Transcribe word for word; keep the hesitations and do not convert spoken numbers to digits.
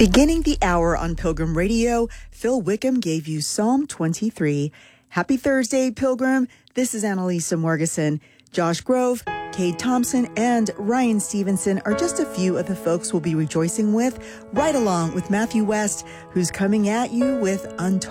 Beginning the hour on Pilgrim Radio, Phil Wickham gave you Psalm twenty-three. Happy Thursday, Pilgrim. This is Annalisa Morgeson. Josh Grove, Cade Thompson, and Ryan Stevenson are just a few of the folks we'll be rejoicing with, right along with Matthew West, who's coming at you with Untold.